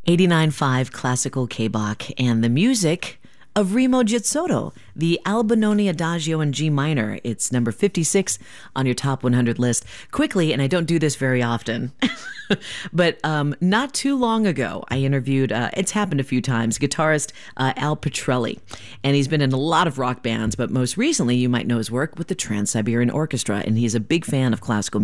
89.5 Classical K-Bach and the music of Remo Gizzotto, the Albinoni Adagio in G minor. It's number 56 on your top 100 list. Quickly, and I don't do this very often, but not too long ago, I interviewed, it's happened a few times, guitarist Al Pitrelli. And he's been in a lot of rock bands, but most recently you might know his work with the Trans-Siberian Orchestra, and he's a big fan of classical